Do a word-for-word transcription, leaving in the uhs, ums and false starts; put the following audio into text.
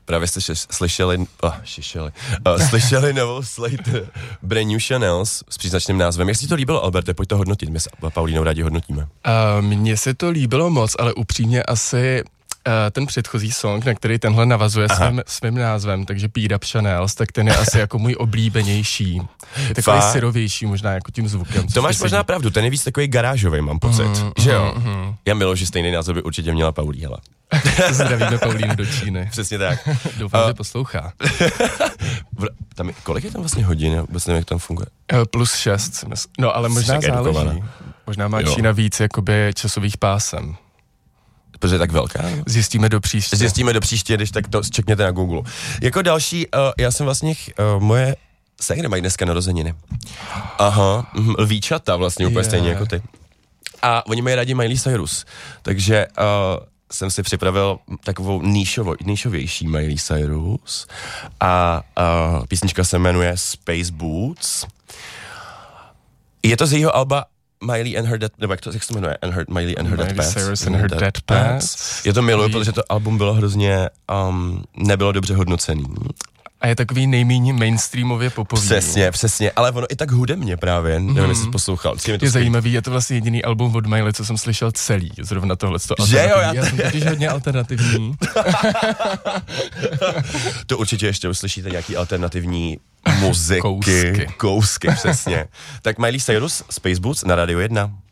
právě jste slyšeli, oh, šišeli, uh, slyšeli novou Slate Brand New Chanels s příznačným názvem. Jak si to líbilo, Alberte? Pojď to hodnotit, my s Paulínou rádi hodnotíme. Uh, mně se to líbilo moc, ale upřímně asi uh, ten předchozí song, na který tenhle navazuje svým, svým názvem, takže Beat Up Chanels, tak ten je asi jako můj oblíbenější. Je takový Fá? syrovější možná jako tím zvukem. To máš možná pravdu, ten je víc takový garážový, mám pocit, mm, že jo? Mm, Já miluji, že stejný názor by určitě měla Paulí, hele. Zdravíme Paulínu do Číny. Přesně tak. Doufám, uh, že poslouchá. Tam je, kolik je tam vlastně hodin? Vůbec nevím, jak tam funguje. Uh, plus šest. No, ale možná záleží. Možná má jo. Čína víc jakoby časových pásem. Protože je tak velká? Zjistíme do příště. Zjistíme do příště, když tak to čekněte na Google. Jako další, uh, já jsem vlastně, uh, moje ségry mají dneska narozeniny. Aha, mm, lvíčata vlastně úplně yeah. stejně jako ty. A oni mají rádi Miley Cyrus, takže uh, jsem si připravil takovou níšovo, níšovější Miley Cyrus a uh, písnička se jmenuje Space Boots. Je to z jejího alba Miley and Her Dead, nebo jak to jak se jmenuje? And her, Miley and Her Dead Pets. Miley Cyrus and Her Dead Pets. Je to miluji, protože to album bylo hrozně, um, nebylo dobře hodnocený. A je takový nejméně mainstreamově popový. Přesně, přesně, ale ono i tak hudebně právě, nevím, mm. jestli jsi poslouchal. Je, je zajímavý, je to vlastně jediný album od Miley, co jsem slyšel celý, zrovna tohleto alternativní. Že jo, já, já jsem totiž hodně alternativní. To určitě ještě uslyšíte nějaký alternativní muziky. Kousky. Kousky, přesně. Tak Miley Cyrus, Space Boots na Radio jedna.